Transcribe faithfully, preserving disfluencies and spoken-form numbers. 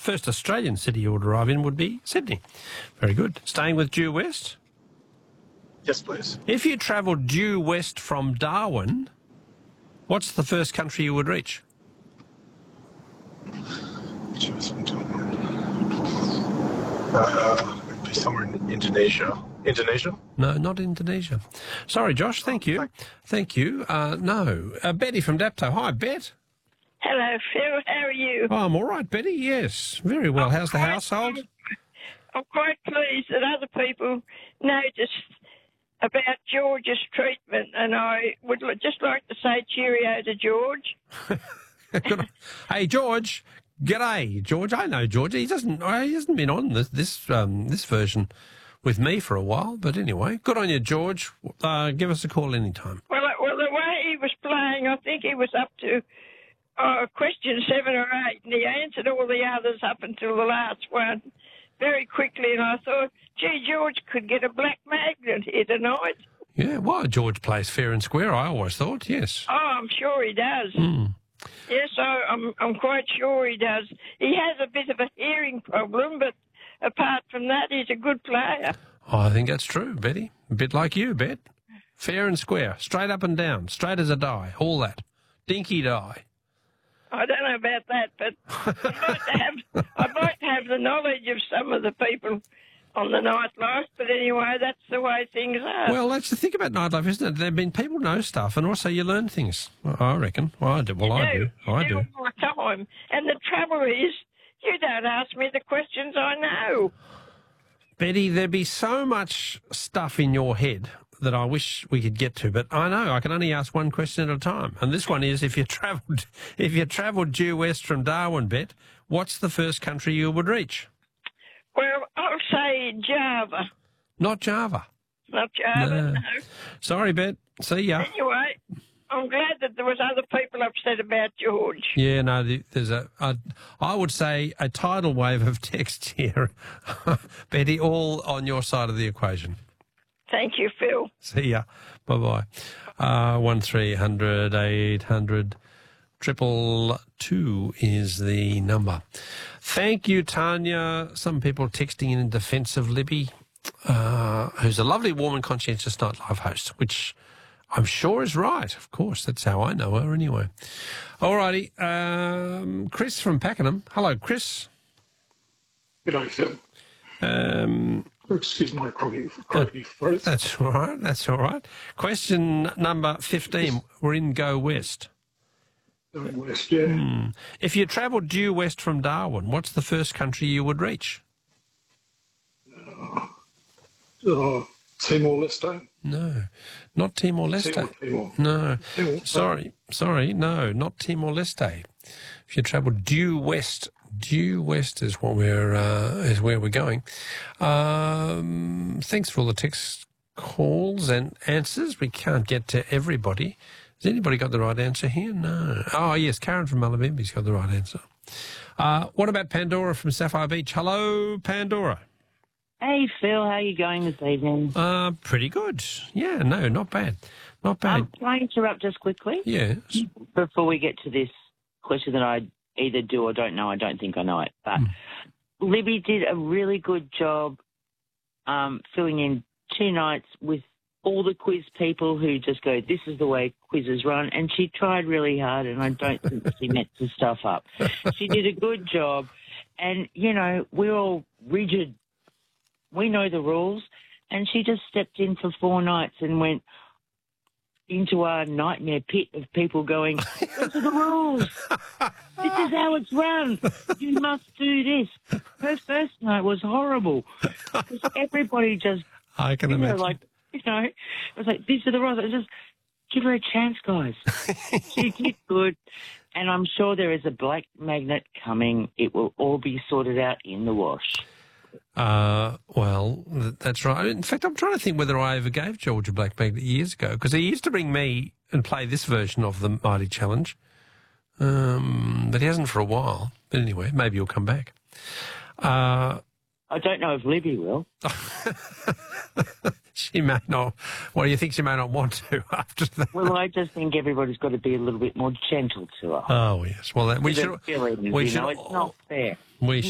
first Australian city you would arrive in would be Sydney. Very good. Staying with due west? Yes, please. If you travelled due west from Darwin, what's the first country you would reach? Uh, it'd be somewhere in Indonesia. Indonesia? No, not Indonesia. Sorry, Josh. Thank you. Thank you. Uh, no. Uh, Betty from Dapto. Hi, Bet. Hello, Phil. How are you? Oh, I'm all right, Betty. Yes. Very well. How's the household? I'm quite pleased that other people noticed about George's treatment, and I would li- just like to say cheerio to George. Good. Hey, George. G'day, George. I know George. He doesn't. He hasn't been on this this um, this version with me for a while. But anyway, good on you, George. Uh, give us a call anytime. Well, uh, well, the way he was playing, I think he was up to uh, question seven or eight, and he answered all the others up until the last one very quickly. And I thought, gee, George could get a black magnet here tonight. Yeah, well, George plays fair and square. I always thought, yes. Oh, I'm sure he does. Mm. Yes, I, I'm I'm quite sure he does. He has a bit of a hearing problem, but apart from that, he's a good player. Oh, I think that's true, Betty. A bit like you, Bet. Fair and square, straight up and down, straight as a die, all that. Dinky die. I don't know about that, but I'd like to have, I'd like to have the knowledge of some of the people on the nightlife, but anyway, that's the way things are. Well, that's the thing about nightlife, isn't it? There have been people know stuff, and also you learn things. Well, I reckon. Well, I do. Well, you I do. do. I You do. all the time. And the trouble is, you don't ask me the questions I know. Betty, there'd be so much stuff in your head that I wish we could get to, but I know I can only ask one question at a time. And this one is, if you travelled, if you travelled due west from Darwin, Bet, what's the first country you would reach? Well, I'll say Java. Not Java. Not Java, No. no. Sorry, Bet. See ya. Anyway, I'm glad that there was other people upset about George. Yeah, no, the- there's a, a, I would say a tidal wave of text here, Betty, all on your side of the equation. Thank you, Phil. See ya. Bye-bye. Uh, one three hundred eight hundred triple two is the number. Thank you, Tanya. Some people texting in defence of Libby, uh, who's a lovely, warm and conscientious nightlife host, which I'm sure is right. Of course, that's how I know her anyway. All righty. Um, Chris from Pakenham. Hello, Chris. Good day, Phil. Um, Excuse my croaky, croaky throat. that's all right. That's all right. Question number fifteen. We're in Go West. Going west, yeah. Hmm. If you travelled due west from Darwin, what's the first country you would reach? Uh, Timor-Leste. No, not Timor-Leste. Timor, Timor. No, Timor. sorry, sorry, no, not Timor-Leste. If you travel due west, due west is what we're uh, is where we're going. Um, thanks for all the text calls and answers. We can't get to everybody. Has anybody got the right answer here? No. Oh yes, Karen from Malabimbi's got the right answer. Uh, what about Pandora from Sapphire Beach? Hello, Pandora. Hey, Phil, how are you going this evening? Uh, pretty good. Yeah, no, not bad. Not bad. Um, can I interrupt just quickly? Yes. Before we get to this question that I either do or don't know, I don't think I know it. But Mm. Libby did a really good job um, filling in two nights with all the quiz people who just go, this is the way quizzes run. And she tried really hard, and I don't think she messed the stuff up. She did a good job. And, you know, we're all rigid. We know the rules. And she just stepped in for four nights and went into our nightmare pit of people going, these are the rules. This is how it's run. You must do this. Her first night was horrible. Because everybody just, I can you know, imagine. like, you know, it was like, these are the rules. It was just, give her a chance, guys. She did good. And I'm sure there is a black magnet coming. It will all be sorted out in the wash. Uh, well, th- that's right. In fact, I'm trying to think whether I ever gave George a black magnet years ago, because he used to bring me and play this version of the Mighty Challenge, um, but he hasn't for a while. But anyway, maybe he'll come back. Uh, I don't know if Libby will. she may not. Well, you think she may not want to after that? Well, I just think everybody's got to be a little bit more gentle to her. Oh yes. Well, that, we To the should. feelings, We you should. know, it's not fair. We